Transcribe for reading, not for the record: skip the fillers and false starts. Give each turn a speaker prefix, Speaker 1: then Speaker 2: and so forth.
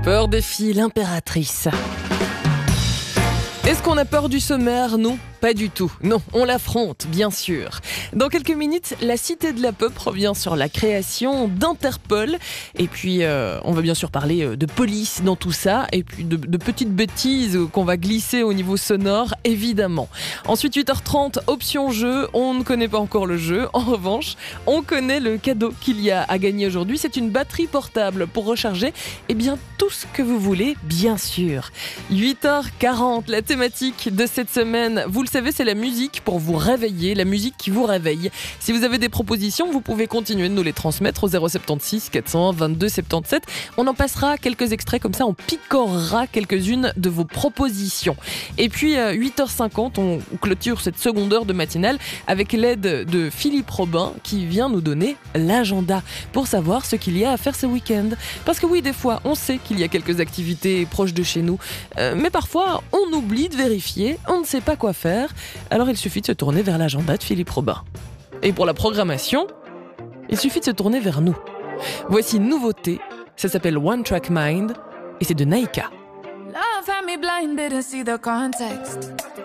Speaker 1: Peur des filles, l'impératrice. Est-ce qu'on a peur du sommaire ? Non, pas du tout. Non, on l'affronte, bien sûr. Dans quelques minutes, la Cité de la Pop revient sur la création d'Interpol. Et puis, on va bien sûr parler de police dans tout ça. Et puis de petites bêtises qu'on va glisser au niveau sonore, évidemment. Ensuite, 8h30, option jeu. On ne connaît pas encore le jeu. En revanche, on connaît le cadeau qu'il y a à gagner aujourd'hui. C'est une batterie portable pour recharger, eh bien, tout ce que vous voulez, bien sûr. 8h40, la thématique de cette semaine, vous le savez, c'est la musique pour vous réveiller, la musique qui vous réveille. Si vous avez des propositions, vous pouvez continuer de nous les transmettre au 076 401 22 77. On en passera quelques extraits comme ça, on picorera quelques-unes de vos propositions. Et puis 8h50, on clôture cette seconde heure de matinale avec l'aide de Philippe Robin qui vient nous donner l'agenda pour savoir ce qu'il y a à faire ce week-end. Parce que oui, des fois, on sait qu'il y a quelques activités proches de chez nous, mais parfois, on oublie de vérifier, on ne sait pas quoi faire. Alors il suffit de se tourner vers l'agenda de Philippe Robin. Et pour la programmation, il suffit de se tourner vers nous. Voici une nouveauté, ça s'appelle One Track Mind et c'est de Naika.
Speaker 2: Love had me blind, didn't see the context.